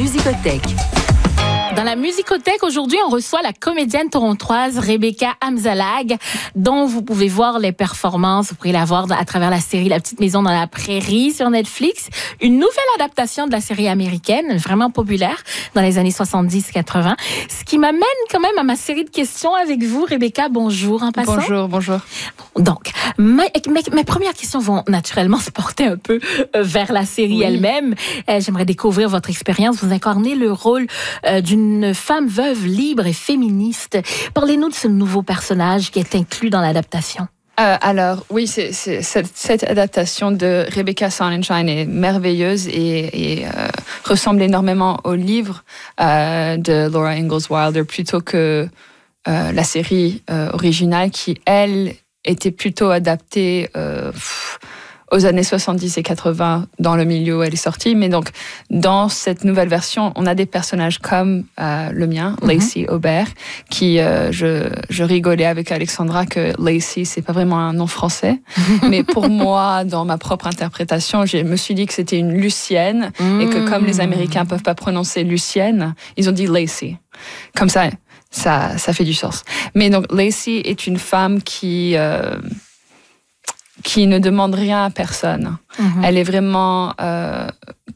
Musicothèque. Dans la Musicothèque, aujourd'hui, on reçoit la comédienne torontoise Rebecca Amzalag, dont vous pouvez voir les performances. Vous pourrez la voir à travers la série La Petite Maison dans la Prairie sur Netflix. Une nouvelle adaptation de la série américaine, vraiment populaire dans les années 70-80. Ce qui m'amène quand même à ma série de questions avec vous. Rebecca, bonjour en passant. Bonjour. Donc, mes premières questions vont naturellement se porter un peu vers la série elle-même. J'aimerais découvrir votre expérience. Vous incarnez le rôle d'une femme veuve, libre et féministe. Parlez-nous de ce nouveau personnage qui est inclus dans l'adaptation. Alors, oui, cette adaptation de Rebecca Sonnenschein est merveilleuse et ressemble énormément au livre de Laura Ingalls Wilder plutôt que la série originale qui, elle, était plutôt adaptée aux années 70 et 80 dans le milieu où elle est sortie. Mais donc, dans cette nouvelle version, on a des personnages comme le mien, Lacey Aubert, qui, je rigolais avec Alexandra que Lacey, c'est pas vraiment un nom français. Mais pour moi, dans ma propre interprétation, je me suis dit que c'était une Lucienne et que comme les Américains peuvent pas prononcer Lucienne, ils ont dit Lacey. Comme ça fait du sens. Mais donc, Lacey est une femme qui ne demande rien à personne. Elle est vraiment